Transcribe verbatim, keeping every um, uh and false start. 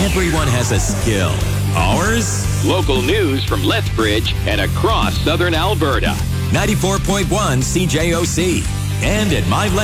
Everyone has a skill. Ours? Local news from Lethbridge and across southern Alberta. ninety-four point one C J O C. And at my